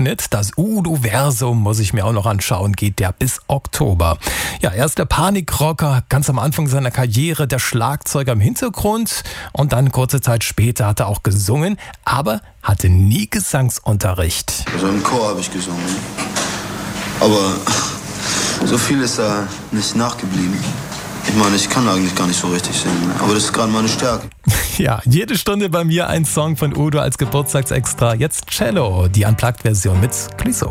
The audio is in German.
Hit. Das Udo-Versum muss ich mir auch noch anschauen, geht ja bis Oktober. Ja, er ist der Panikrocker, ganz am Anfang seiner Karriere, der Schlagzeuger im Hintergrund und dann kurze Zeit später hat er auch gesungen, aber hatte nie Gesangsunterricht. Also im Chor habe ich gesungen, aber so viel ist da nicht nachgeblieben. Ich meine, ich kann eigentlich gar nicht so richtig singen, aber das ist gerade meine Stärke. Ja, jede Stunde bei mir ein Song von Udo als Geburtstagsextra. Jetzt Cello, die Unplugged-Version mit Clouseau.